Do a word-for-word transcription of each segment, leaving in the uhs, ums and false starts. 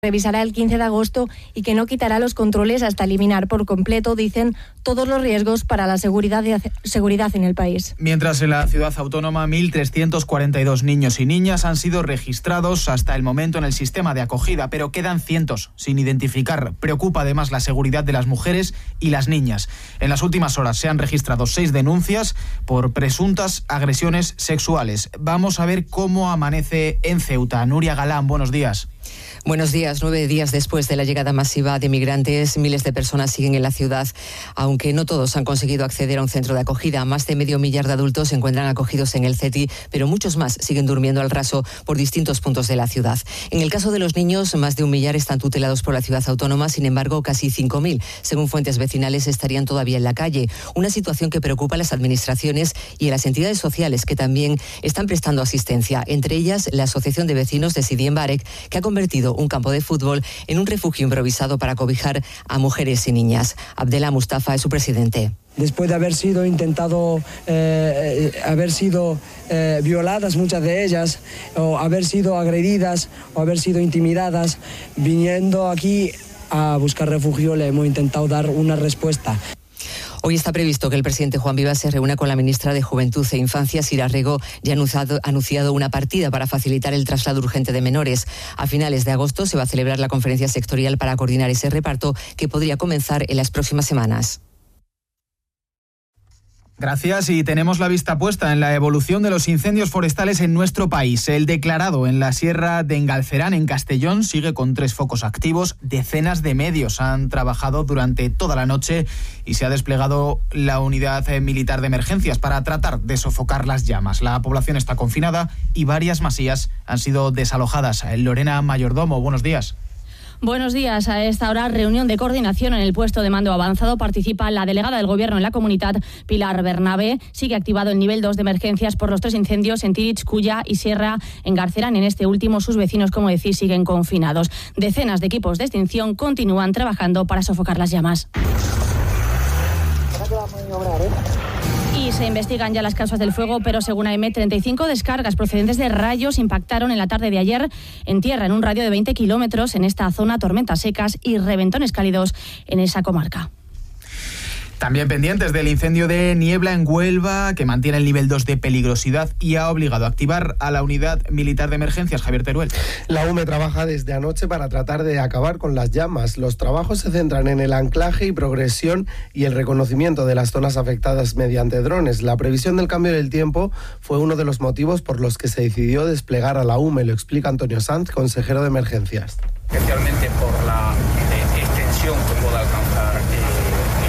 revisará el quince de agosto y que no quitará los controles hasta eliminar por completo, dicen, todos los riesgos para la seguridad, de, seguridad en el país. Mientras en la ciudad autónoma mil trescientos cuarenta y dos niños y niñas han sido registrados hasta el momento en el sistema de acogida, pero quedan cientos sin identificar. Preocupa además la seguridad de las mujeres y las niñas. En las últimas horas se han registrado seis denuncias por presuntas agresiones sexuales. Vamos a ver cómo amanece en Ceuta. Nuria Galán, buenos días. Buenos días. Nueve días después de la llegada masiva de migrantes, miles de personas siguen en la ciudad, aunque no todos han conseguido acceder a un centro de acogida. Más de medio millar de adultos se encuentran acogidos en el CETI, pero muchos más siguen durmiendo al raso por distintos puntos de la ciudad. En el caso de los niños, más de un millar están tutelados por la ciudad autónoma, sin embargo, casi cinco mil, según fuentes vecinales, estarían todavía en la calle. Una situación que preocupa a las administraciones y a las entidades sociales que también están prestando asistencia, entre ellas la Asociación de Vecinos de Sidi Mbarek, que ha convertido un campo de fútbol en un refugio improvisado para cobijar a mujeres y niñas. Abdellah Mustafa es su presidente. Después de haber sido intentado, eh, haber sido eh, violadas muchas de ellas, o haber sido agredidas, o haber sido intimidadas, viniendo aquí a buscar refugio le hemos intentado dar una respuesta. Hoy está previsto que el presidente Juan Vivas se reúna con la ministra de Juventud e Infancia, Sira Rego, y ha anunciado, anunciado una partida para facilitar el traslado urgente de menores. A finales de agosto se va a celebrar la conferencia sectorial para coordinar ese reparto, que podría comenzar en las próximas semanas. Gracias, y tenemos la vista puesta en la evolución de los incendios forestales en nuestro país. El declarado en la Sierra de Engalcerán, en Castellón, sigue con tres focos activos. Decenas de medios han trabajado durante toda la noche y se ha desplegado la unidad militar de emergencias para tratar de sofocar las llamas. La población está confinada y varias masías han sido desalojadas. Lorena Mayordomo, buenos días. Buenos días. A esta hora, reunión de coordinación en el puesto de mando avanzado. Participa la delegada del Gobierno en la comunidad, Pilar Bernabé. Sigue activado el nivel dos de emergencias por los tres incendios en Tirich, Culla y Sierra Engarcerán. En este último, sus vecinos, como decís, siguen confinados. Decenas de equipos de extinción continúan trabajando para sofocar las llamas. Y se investigan ya las causas del fuego, pero según A M, treinta y cinco descargas procedentes de rayos impactaron en la tarde de ayer en tierra, en un radio de veinte kilómetros en esta zona, tormentas secas y reventones cálidos en esa comarca. También pendientes del incendio de Niebla en Huelva, que mantiene el nivel dos de peligrosidad y ha obligado a activar a la unidad militar de emergencias. Javier Teruel. La U M E trabaja desde anoche para tratar de acabar con las llamas. Los trabajos se centran en el anclaje y progresión y el reconocimiento de las zonas afectadas mediante drones. La previsión del cambio del tiempo fue uno de los motivos por los que se decidió desplegar a la U M E, lo explica Antonio Sanz, consejero de emergencias. Especialmente por la eh, extensión que pueda alcanzar eh,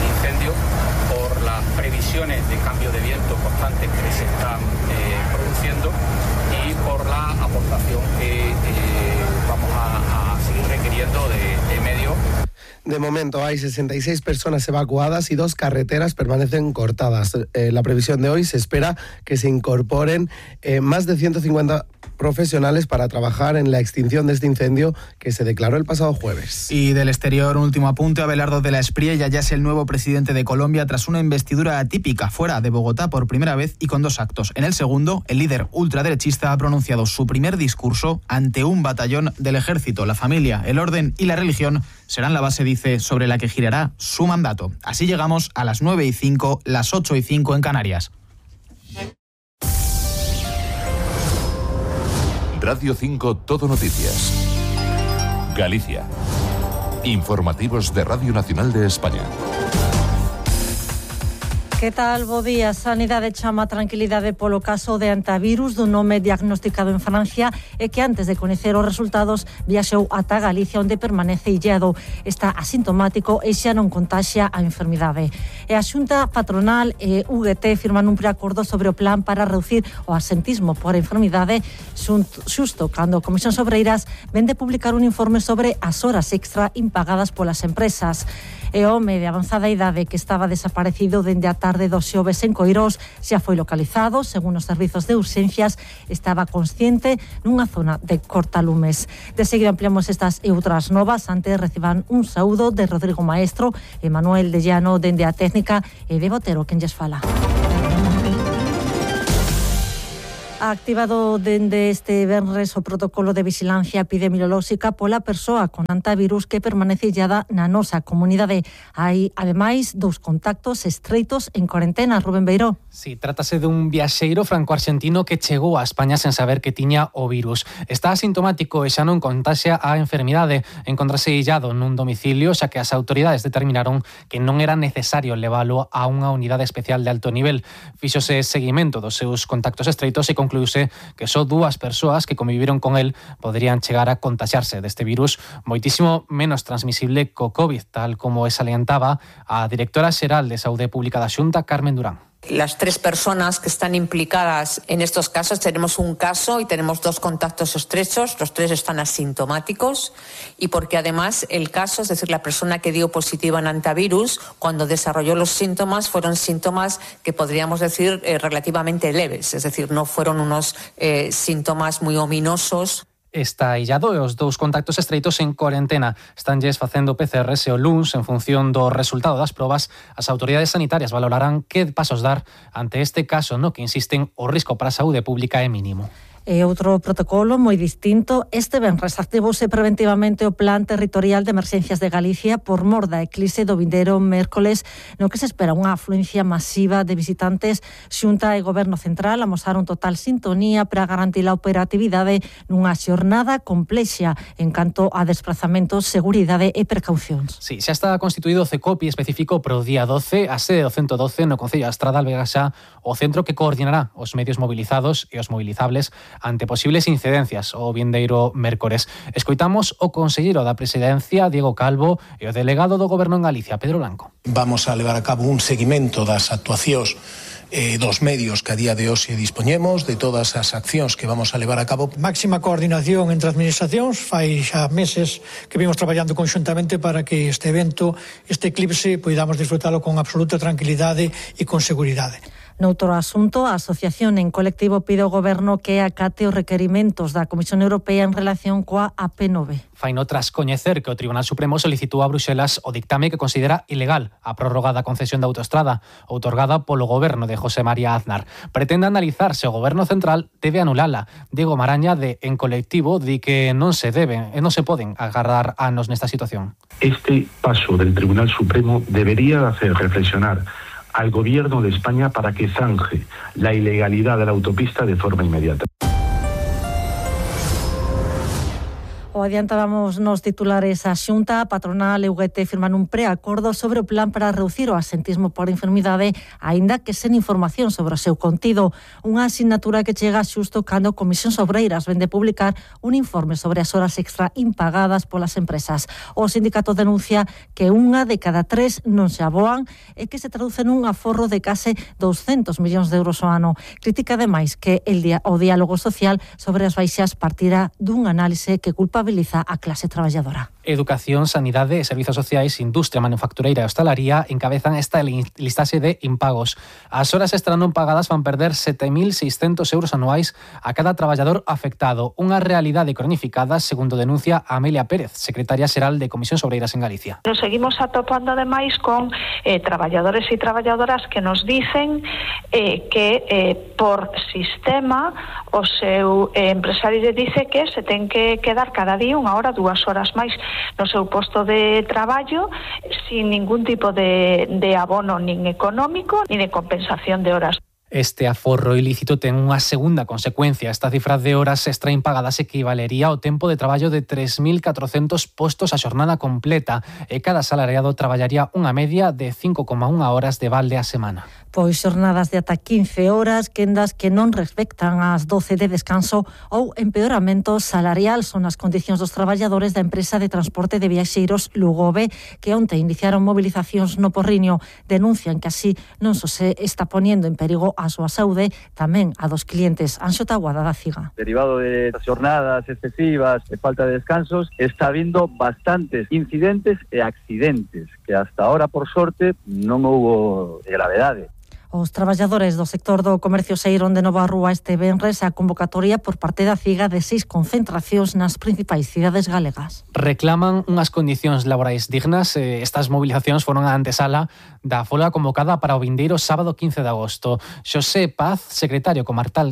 previsiones de cambio de viento constantes que se están eh, produciendo y por la aportación que eh, vamos a, a seguir requiriendo de, de medios. De momento hay sesenta y seis personas evacuadas y dos carreteras permanecen cortadas. Eh, la previsión de hoy se espera que se incorporen eh, más de ciento cincuenta profesionales para trabajar en la extinción de este incendio que se declaró el pasado jueves. Y del exterior, un último apunte. Abelardo de la Espriella ya es el nuevo presidente de Colombia tras una investidura atípica fuera de Bogotá por primera vez y con dos actos. En el segundo, el líder ultraderechista ha pronunciado su primer discurso ante un batallón del ejército. La familia, el orden y la religión serán la base, dice, sobre la que girará su mandato. Así llegamos a las nueve y cinco, las ocho y cinco en Canarias. Radio cinco Todo Noticias. Galicia. Informativos de Radio Nacional de España. Que tal, bo día? Sanidade chama tranquilidade polo caso de antivirus dun home diagnosticado en Francia e que antes de coñecer os resultados viaxou ata Galicia, onde permanece illado. Está asintomático e xa non contaxia a enfermidade. E a Xunta Patronal e U G T firman un preacordo sobre o plan para reducir o asentismo por enfermidade, xusto cando a Comisión Obreiras vende publicar un informe sobre as horas extra impagadas polas empresas. E o home de avanzada idade que estaba desaparecido dende a tarde do xoves en Coirós xa foi localizado. Según os servizos de urxencias, estaba consciente nunha zona de cortalumes. De seguir ampliamos estas e outras novas. Antes reciban un saúdo de Rodrigo Maestro e Manuel de Llano dende a técnica e de Botero quen lles fala. Ha activado dende este venres o protocolo de vigilancia epidemiolóxica pola persoa con antivirus que permanece illada na nosa comunidade. Hai, ademais, dous contactos estreitos en cuarentena. Rubén Beiró. Sí, trátase de un viaxeiro franco-arxentino que chegou a España sen saber que tiña o virus. Está asintomático e xa non contaxia a enfermidade. Encontrase illado nun domicilio, xa que as autoridades determinaron que non era necesario leválo a unha unidade especial de alto nivel. Fíxose seguimento dos seus contactos estreitos e concluíse que só dúas persoas que conviviron con el poderían chegar a contaxarse deste virus moitísimo menos transmisible co COVID, tal como salientaba a directora xeral de Saúde Pública da Xunta, Carmen Durán. Las tres personas que están implicadas en estos casos, tenemos un caso y tenemos dos contactos estrechos, los tres están asintomáticos y porque además el caso, es decir, la persona que dio positiva en antivirus, cuando desarrolló los síntomas, fueron síntomas que podríamos decir eh, relativamente leves, es decir, no fueron unos eh, síntomas muy ominosos. Está illado e os dous contactos estreitos en cuarentena. Estánlles facendo P C Rs e o luns en función do resultado das probas. As autoridades sanitarias valorarán que pasos dar ante este caso no que insisten o risco para a saúde pública é mínimo. E outro protocolo moi distinto. Este venres activouse preventivamente o Plan Territorial de Emerxencias de Galicia por mor da eclise do vindeiro mércoles, no que se espera unha afluencia masiva de visitantes. Xunta e Goberno Central amosaron total sintonía para garantir a operatividade nunha xornada complexa en canto a desplazamentos, seguridade e precaucións. Sí, xa está constituído o CECOPI específico pro día doce, a sede do ciento doce no Concello de Astrada alberga xa o centro que coordinará os medios movilizados e os movilizables ante posibles incidencias o vindeiro mércores. Escoitamos o conselleiro da Presidencia, Diego Calvo, e o delegado do Goberno en Galicia, Pedro Blanco. Vamos a levar a cabo un seguimento das actuacións eh, dos medios que a día de hoxe dispoñemos, de todas as accións que vamos a levar a cabo. Máxima coordinación entre administracións, fai xa meses que vimos traballando conxuntamente para que este evento, este eclipse, poidamos disfrutalo con absoluta tranquilidade e con seguridade. Noutro asunto, a Asociación en Colectivo pide ao Goberno que acate os requerimentos da Comisión Europea en relación coa A P nove. Faino tras coñecer que o Tribunal Supremo solicitou a Bruxelas o dictame que considera ilegal a prórroga da concesión da autoestrada outorgada polo Goberno de José María Aznar. Pretende analizar se o Goberno Central debe anulala. Diego Maraña, de En Colectivo, di que non se deben e non se poden agarrar anos nesta situación. Este paso del Tribunal Supremo debería hacer reflexionar al Gobierno de España para que zanje la ilegalidad de la autopista de forma inmediata. O adiantábamos nos titulares, a Xunta, a patronal e U G T firman un preacordo sobre o plan para reducir o asentismo por enfermidade, aínda que sen información sobre o seu contido. Unha asignatura que chega xusto cando Comisións Obreiras vende publicar un informe sobre as horas extra impagadas polas empresas. O sindicato denuncia que unha de cada tres non se aboan e que se traduce nun aforro de case douscentos millóns de euros ao ano. Critica ademais que el dia, o diálogo social sobre as baixas partirá dun análise que culpa a clase traballadora. Educación, Sanidade e Servizos Sociais, Industria, Manufactureira e Hostalaría encabezan esta listaxe de impagos. As horas extra non pagadas van perder sete mil seiscentos euros anuais a cada traballador afectado. Unha realidade cronificada, segundo denuncia Amelia Pérez, secretaria xeral de Comisións Obreiras en Galicia. Nos seguimos atopando ademais con eh, traballadores e traballadoras que nos dicen eh, que eh, por sistema o seu eh, empresario lle dice que se ten que quedar cada día unha hora, dúas horas máis no seu posto de traballo sin ningún tipo de, de abono nin económico nin de compensación de horas. Este aforro ilícito ten unha segunda consecuencia. Esta cifra de horas extra impagadas equivalería ao tempo de traballo de tres mil catrocentos postos a xornada completa e cada asalariado traballaría unha media de cinco coma unha horas de balde a semana. Pois xornadas de ata quince horas, quendas que non respectan as doce de descanso ou empeoramento salarial son as condicións dos traballadores da empresa de transporte de viaxeiros Lugobe, que onte iniciaron movilizacións no Porriño. Denuncian que así non só se está poniendo en perigo a súa saúde, tamén a dos clientes. Anxo Taguada da Ciga. Derivado de xornadas excesivas e falta de descansos, está habindo bastantes incidentes e accidentes que hasta ahora, por sorte, non houbo gravedade. Os traballadores do sector do comercio saíron de novo á rúa este venres a convocatoria por parte da Ciga de seis concentracións nas principais cidades galegas. Reclaman unhas condicións laborais dignas. Estas movilizacións foron a antesala da folga convocada para o vindeiro sábado quince de agosto. Xosé Paz, secretario comarcal,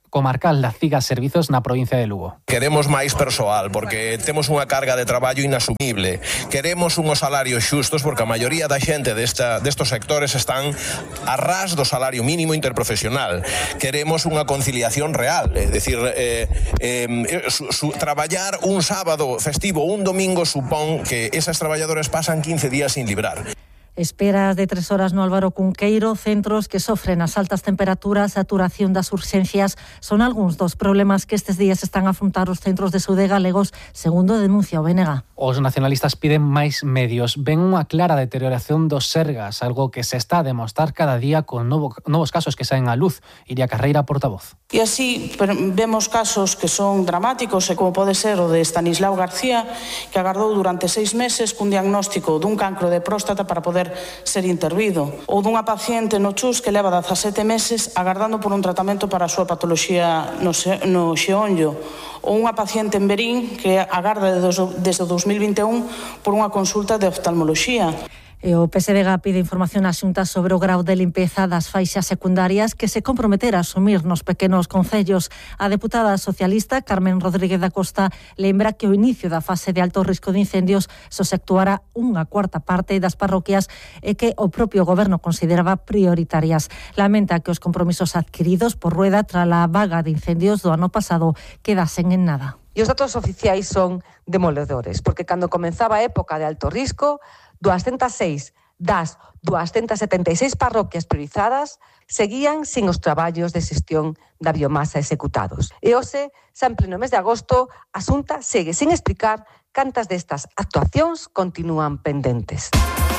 comarcal da CIGA Servizos na provincia de Lugo. Queremos máis persoal porque temos unha carga de traballo inasumible. Queremos unhos salarios xustos porque a maioría da xente desta, destos sectores están a ras do salario mínimo interprofesional. Queremos unha conciliación real, é dicir, eh, eh, su, su, traballar un sábado festivo, un domingo supón que esas traballadoras pasan quince días sin librar. Esperas de tres horas no Álvaro Cunqueiro, centros que sofren as altas temperaturas, saturación das urxencias, son algúns dos problemas que estes días están a afrontar os centros de saúde galegos, segundo denuncia o B N G. Os nacionalistas piden máis medios. Ven unha clara deterioración dos sergas, algo que se está a demostrar cada día con novo, novos casos que saen á luz. Iria Carreira, portavoz. E así vemos casos que son dramáticos, e como pode ser o de Estanislao García, que agardou durante seis meses cun diagnóstico dun cancro de próstata para poder ser intervido, ou dunha paciente no Chus que leva dezasete meses agardando por un tratamento para a súa patoloxía no, no xeonllo, ou unha paciente en Verín que agarda desde o dos mil vinte e un por unha consulta de oftalmoloxía. E o P S D G pide información á Xunta sobre o grau de limpeza das faixas secundarias que se comprometera a asumir nos pequenos concellos. A deputada socialista Carmen Rodríguez da Costa lembra que o inicio da fase de alto risco de incendios só se actuara unha cuarta parte das parroquias e que o propio goberno consideraba prioritarias. Lamenta que os compromisos adquiridos por Rueda tras a vaga de incendios do ano pasado quedasen en nada. E os datos oficiais son demoledores, porque cando comenzaba a época de alto risco, doscientas seis das doscientas setenta e seis parroquias priorizadas seguían sin os traballos de xestión da biomasa executados. E hoxe, xa en pleno mes de agosto, a Xunta segue sin explicar cantas destas actuacións continúan pendentes.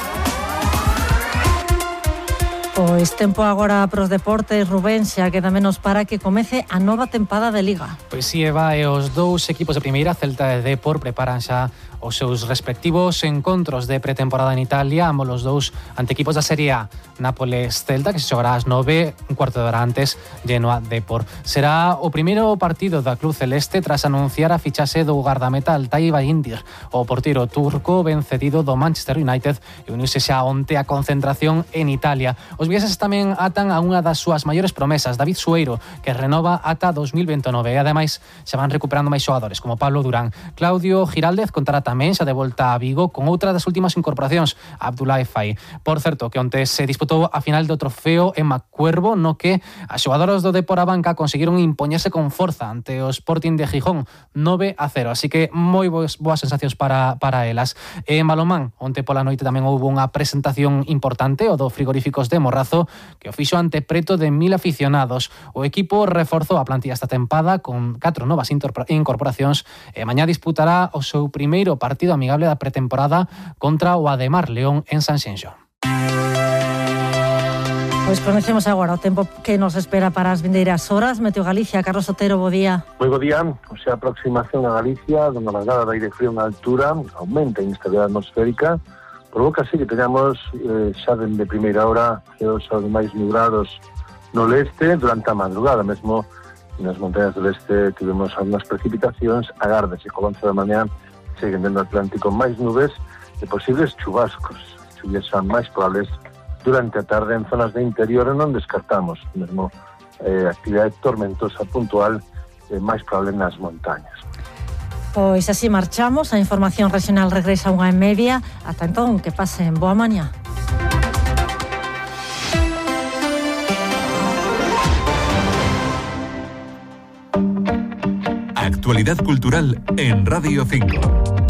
Pois tempo agora pros deportes, Rubén, xa queda menos para que comece a nova tempada de Liga. Pois si, Eva, e os dous equipos de primeira, Celta e Depor, preparan xa os seus respectivos encontros de pretemporada en Italia, ambos os dous ante equipos da Serie A. Nápoles-Celta, que se xogará ás nove, un cuarto de hora antes, Genoa-Depor. Será o primeiro partido da Club Celeste tras anunciar a fichaxe do gardameta Altay Bayindir. O porteiro turco ben cedido do Manchester United e uniuse xa onte a concentración en Italia. Os vigueses tamén atan a unha das súas maiores promesas, David Sueiro, que renova ata dos mil veintinueve e ademais xa van recuperando máis xogadores como Pablo Durán. Claudio Giraldez contará tamén xa de volta a Vigo con outra das últimas incorporacións, Abdoulaye Faye. Por certo, que onte se disputou a final do trofeo en Macuervo, no que as xogadoras do Depor a banca conseguiron impoñerse con forza ante o Sporting de Gijón, nove a cero, así que moi boas, boas sensacións para, para elas. E en balonmán, onte pola noite tamén houve unha presentación importante, o do Frigoríficos de Morrazo, que o fixo ante preto de mil aficionados. O equipo reforzou a plantilla esta tempada con catro novas incorporacións e mañá disputará o seu primeiro partido amigable da pretemporada contra o Ademar León en Sanxenxo. Pois conocemos agora o tempo que nos espera para as vindeiras horas. Meteo Galicia, Carlos Otero, bo día. Moi bo día. O sea, aproximación a Galicia, donde a largada de aire frío en altura, aumenta a inestabilidade atmosférica, provoca así que teñamos eh, xa dende primeira hora os máis nublados no leste durante a madrugada. Mesmo nas montañas do leste tivemos algunhas precipitacións, agárdase co avance da mañá seguen dentro do Atlántico máis nubes e posibles chubascos. Chuvias son máis probables durante a tarde en zonas de interior e non descartamos mesmo eh, actividade tormentosa puntual eh, máis probable nas montañas. Pois así marchamos, a información regional regresa unha e media. Ata entón, que pasen boa mañá. Actualidad cultural en Radio cinco.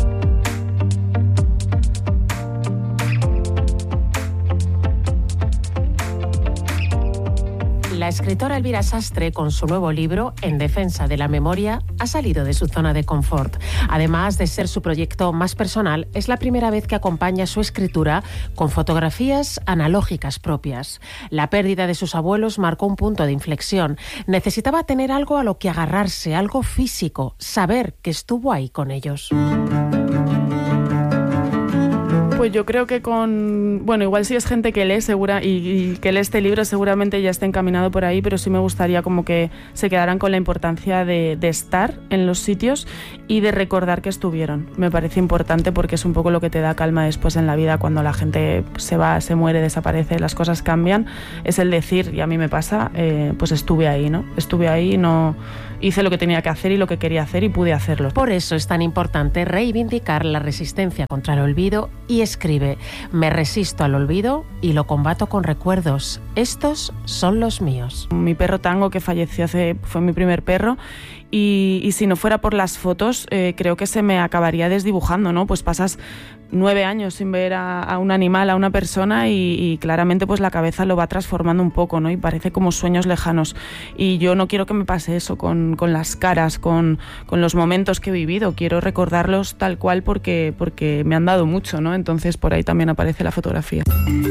La escritora Elvira Sastre, con su nuevo libro, En defensa de la memoria, ha salido de su zona de confort. Además de ser su proyecto más personal, es la primera vez que acompaña su escritura con fotografías analógicas propias. La pérdida de sus abuelos marcó un punto de inflexión. Necesitaba tener algo a lo que agarrarse, algo físico, saber que estuvo ahí con ellos. Pues yo creo que con... Bueno, igual si es gente que lee segura y, y que lee este libro seguramente ya está encaminado por ahí, pero sí me gustaría como que se quedaran con la importancia de, de estar en los sitios y de recordar que estuvieron. Me parece importante porque es un poco lo que te da calma después en la vida cuando la gente se va, se muere, desaparece, las cosas cambian. Es el decir, y a mí me pasa, eh, pues estuve ahí, ¿no? Estuve ahí, no... hice lo que tenía que hacer y lo que quería hacer y pude hacerlo. Por eso es tan importante reivindicar la resistencia contra el olvido y escribe: me resisto al olvido y lo combato con recuerdos. Estos son los míos. Mi perro Tango, que falleció hace, fue mi primer perro. Y, y si no fuera por las fotos, eh, creo que se me acabaría desdibujando, ¿no? Pues pasas nueve años sin ver a, a un animal, a una persona y, y claramente pues la cabeza lo va transformando un poco, ¿no? Y parece como sueños lejanos. Y yo no quiero que me pase eso con, con las caras, con, con los momentos que he vivido. Quiero recordarlos tal cual porque, porque me han dado mucho, ¿no? Entonces por ahí también aparece la fotografía.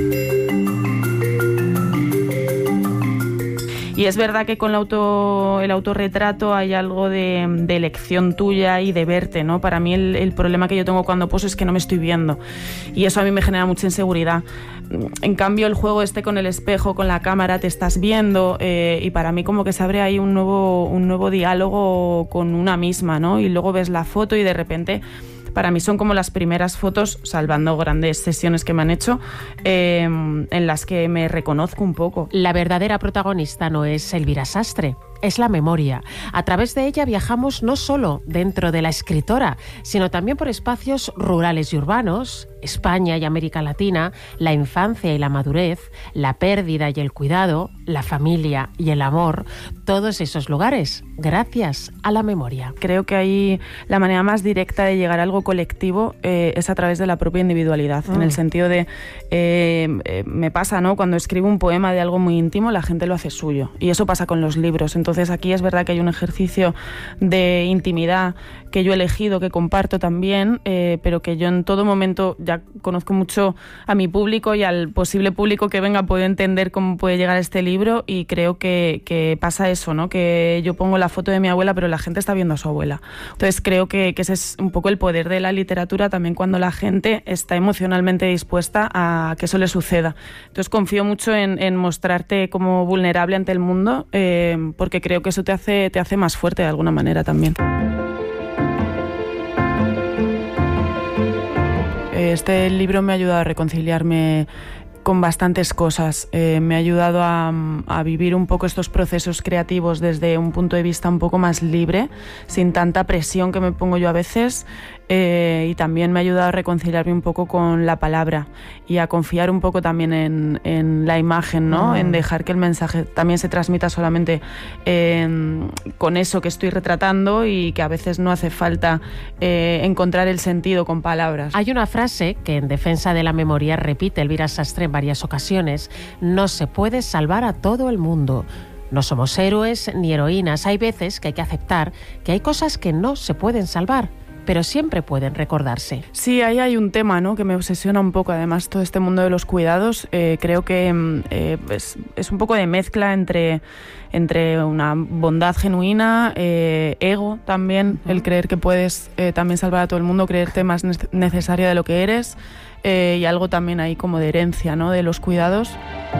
Y es verdad que con el, auto, el autorretrato hay algo de, de elección tuya y de verte, ¿no? Para mí el, el problema que yo tengo cuando poso es que no me estoy viendo. Y eso a mí me genera mucha inseguridad. En cambio, el juego este con el espejo, con la cámara, te estás viendo eh, y para mí como que se abre ahí un nuevo, un nuevo diálogo con una misma, ¿no? Y luego ves la foto y de repente... Para mí son como las primeras fotos, salvando grandes sesiones que me han hecho, eh, en las que me reconozco un poco. La verdadera protagonista no es Elvira Sastre, es la memoria. A través de ella viajamos no solo dentro de la escritora, sino también por espacios rurales y urbanos, España y América Latina, la infancia y la madurez, la pérdida y el cuidado, la familia y el amor, todos esos lugares, gracias a la memoria. Creo que ahí la manera más directa de llegar a algo colectivo eh, es a través de la propia individualidad, mm. en el sentido de, eh, eh, me pasa, ¿no? Cuando escribo un poema de algo muy íntimo, la gente lo hace suyo, y eso pasa con los libros. Entonces aquí es verdad que hay un ejercicio de intimidad que yo he elegido, que comparto también, eh, pero que yo en todo momento ya conozco mucho a mi público y al posible público que venga, puedo entender cómo puede llegar este libro, y creo que, que pasa eso, ¿no? Que yo pongo la foto de mi abuela, pero la gente está viendo a su abuela. Entonces creo que, que ese es un poco el poder de la literatura, también cuando la gente está emocionalmente dispuesta a que eso le suceda. Entonces confío mucho en, en mostrarte como vulnerable ante el mundo, eh, porque creo que eso te hace, te hace más fuerte de alguna manera también. Este libro me ha ayudado a reconciliarme con bastantes cosas. Eh, me ha ayudado a, a vivir un poco estos procesos creativos desde un punto de vista un poco más libre, sin tanta presión que me pongo yo a veces. Eh, y también me ha ayudado a reconciliarme un poco con la palabra y a confiar un poco también en, en la imagen, ¿no? Mm. En dejar que el mensaje también se transmita solamente eh, con eso que estoy retratando, y que a veces no hace falta eh, encontrar el sentido con palabras. Hay una frase que en defensa de la memoria repite Elvira Sastre en varias ocasiones: no se puede salvar a todo el mundo. No somos héroes ni heroínas. Hay veces que hay que aceptar que hay cosas que no se pueden salvar, pero siempre pueden recordarse. Sí, ahí hay un tema, ¿no?, que me obsesiona un poco. Además, todo este mundo de los cuidados, eh, creo que eh, es, es un poco de mezcla entre, entre una bondad genuina, eh, ego también, uh-huh. el creer que puedes eh, también salvar a todo el mundo, creerte más ne- necesaria de lo que eres, eh, y algo también ahí como de herencia, ¿no?, de los cuidados.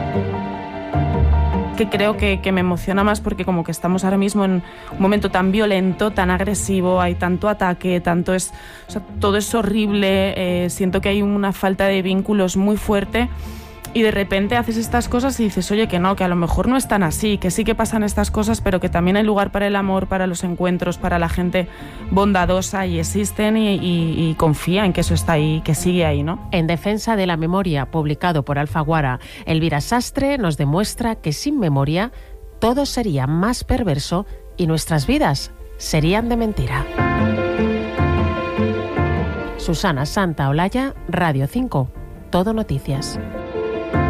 Que creo que, que me emociona más porque como que estamos ahora mismo en un momento tan violento, tan agresivo, hay tanto ataque, tanto es, o sea, todo es horrible, eh, siento que hay una falta de vínculos muy fuerte, y de repente haces estas cosas y dices, oye, que no, que a lo mejor no es tan así, que sí que pasan estas cosas, pero que también hay lugar para el amor, para los encuentros, para la gente bondadosa, y existen, y, y, y confía en que eso está ahí, que sigue ahí, ¿no? En defensa de la memoria, publicado por Alfaguara, Elvira Sastre nos demuestra que sin memoria todo sería más perverso y nuestras vidas serían de mentira. Susana Santaolalla, Radio cinco, Todo Noticias.